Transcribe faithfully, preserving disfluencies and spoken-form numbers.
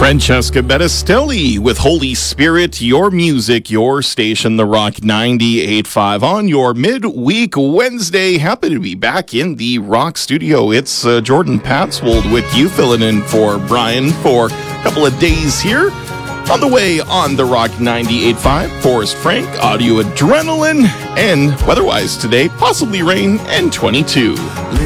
Francesca Bettistelli with Holy Spirit, your music, your station, The Rock ninety-eight point five on your midweek Wednesday. Happy to be back in the Rock studio. It's uh, Jordan Patswold with you, filling in for Brian for a couple of days here. On the way on The Rock ninety-eight point five, Forrest Frank, Audio Adrenaline, and weatherwise today, possibly rain and twenty-two.